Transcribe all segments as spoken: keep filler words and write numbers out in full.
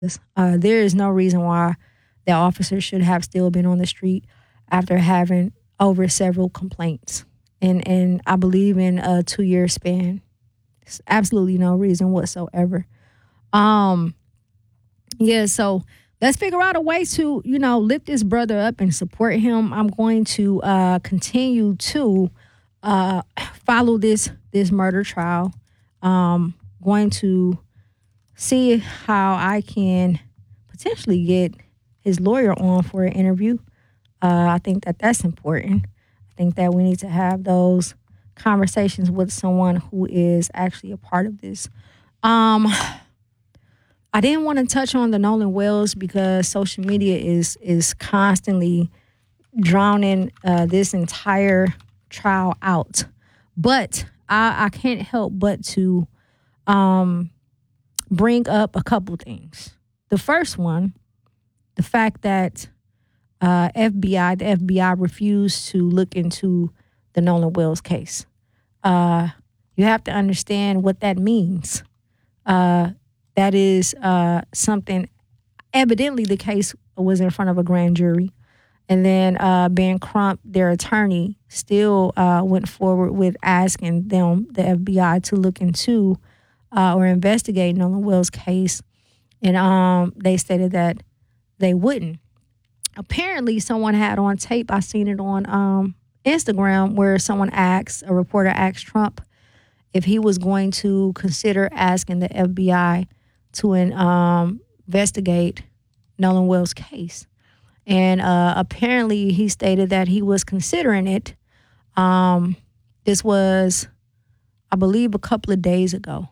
Uh, there is no reason why the officer should have still been on the street after having over several complaints. And and I believe in a two-year span. There's absolutely no reason whatsoever. Um, yeah, so let's figure out a way to, you know, lift this brother up and support him. I'm going to uh, continue to uh, follow this this murder trial. Um, going to see how I can potentially get his lawyer on for an interview. Uh, I think that that's important. I think that we need to have those conversations with someone who is actually a part of this. Um, I didn't want to touch on the Nolan Wells because social media is is constantly drowning uh, this entire trial out. But I, I can't help but to um, bring up a couple things. The first one, the fact that uh, F B I, the F B I refused to look into the Nolan Wells case. Uh, you have to understand what that means. Uh, that is uh, something, evidently the case was in front of a grand jury. And then uh, Ben Crump, their attorney, still uh, went forward with asking them, the F B I, to look into uh, or investigate Nolan Wells' case. And um, they stated that they wouldn't. Apparently, someone had on tape, I seen it on um, Instagram, where someone asked, a reporter asked Trump if he was going to consider asking the F B I to um, investigate Nolan Wells' case. And uh, apparently he stated that he was considering it. Um, this was, I believe, a couple of days ago.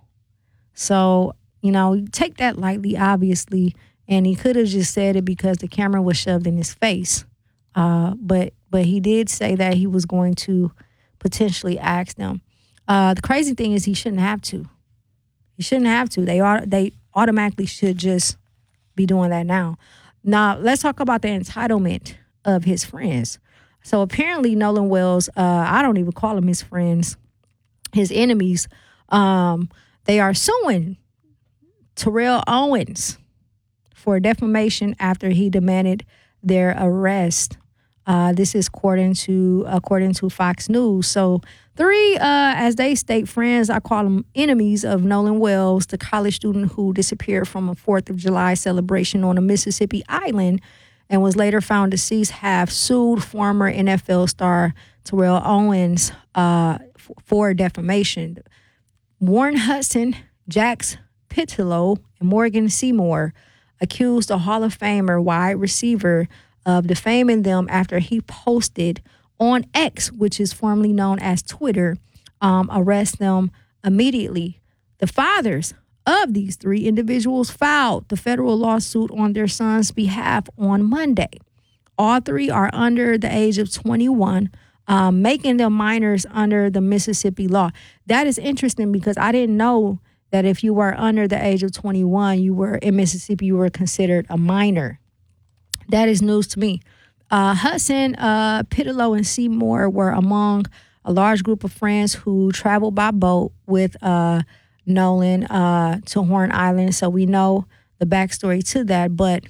So, you know, take that lightly, obviously. And he could have just said it because the camera was shoved in his face. Uh, but but he did say that he was going to potentially ask them. Uh, the crazy thing is he shouldn't have to. He shouldn't have to. They are they automatically should just be doing that now. Now, let's talk about the entitlement of his friends. So apparently Nolan Wells, uh, I don't even call them his friends, his enemies, um, they are suing Terrell Owens for defamation after he demanded their arrest. Uh, this is according to according to Fox News. So three, uh, as they state, friends, I call them enemies of Nolan Wells, the college student who disappeared from a fourth of July celebration on a Mississippi island and was later found deceased, have sued former N F L star Terrell Owens uh, f- for defamation. Warren Hudson, Jax Pittillo, and Morgan Seymour accused the Hall of Famer wide receiver of defaming them after he posted on X, which is formerly known as Twitter, um, arrest them immediately. The fathers of these three individuals filed the federal lawsuit on their son's behalf on Monday. All three are under the age of twenty-one, um, making them minors under the Mississippi law. That is interesting because I didn't know that if you were under the age of twenty-one, you were in Mississippi, you were considered a minor. That is news to me. Uh, Hudson, uh, Pittillo, and Seymour were among a large group of friends who traveled by boat with uh, Nolan uh, to Horn Island. So we know the backstory to that. But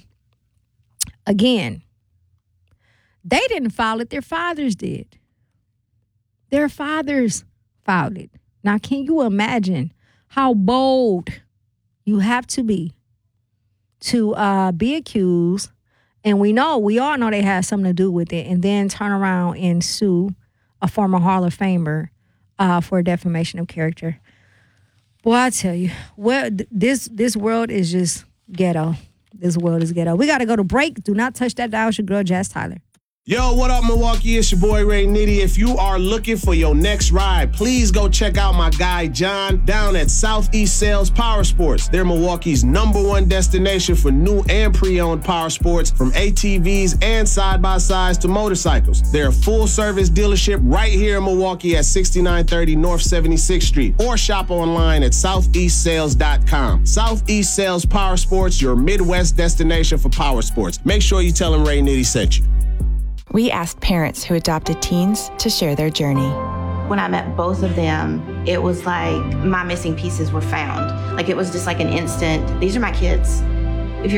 again, they didn't file it. Their fathers did. Their fathers filed it. Now, can you imagine how bold you have to be to uh, be accused? And we know, we all know they had something to do with it, and then turn around and sue a former Hall of Famer uh, for defamation of character. Boy, I tell you, well, this this world is just ghetto. This world is ghetto. We got to go to break. Do not touch that dial. It's your girl, Jazz Tyler. Yo, what up, Milwaukee? It's your boy, Ray Nitty. If you are looking for your next ride, please go check out my guy, John, down at Southeast Sales Power Sports. They're Milwaukee's number one destination for new and pre-owned power sports, from A T Vs and side-by-sides to motorcycles. They're a full-service dealership right here in Milwaukee at sixty-nine thirty North seventy-sixth Street, or shop online at southeast sales dot com. Southeast Sales Power Sports, your Midwest destination for power sports. Make sure you tell them Ray Nitty sent you. We asked parents who adopted teens to share their journey. When I met both of them, it was like my missing pieces were found. Like, it was just like an instant, these are my kids.